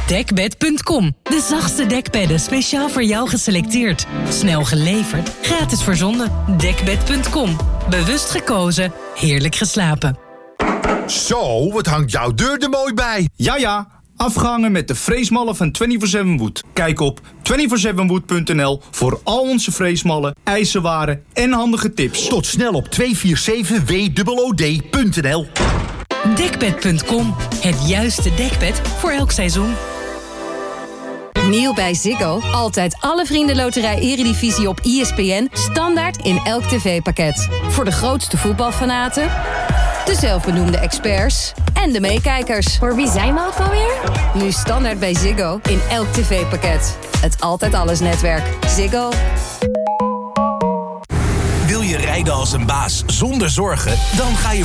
Dekbed.com. De zachtste dekbedden speciaal voor jou geselecteerd. Snel geleverd, gratis verzonden. Dekbed.com. Bewust gekozen, heerlijk geslapen. Zo, wat hangt jouw deur er mooi bij. Ja, afgehangen met de freesmallen van 24/7 Wood. Kijk op 247wood.nl voor al onze freesmallen, ijzerwaren en handige tips. Tot snel op 247WOOD.nl. Dekbed.com. Het juiste dekbed voor elk seizoen. Nieuw bij Ziggo. Altijd alle Vriendenloterij Eredivisie op ESPN. Standaard in elk tv-pakket. Voor de grootste voetbalfanaten, de zelfbenoemde experts en de meekijkers. Voor wie zijn we ook alweer? Nu standaard bij Ziggo in elk tv-pakket. Het Altijd Alles netwerk. Ziggo. Wil je rijden als een baas zonder zorgen? Dan ga je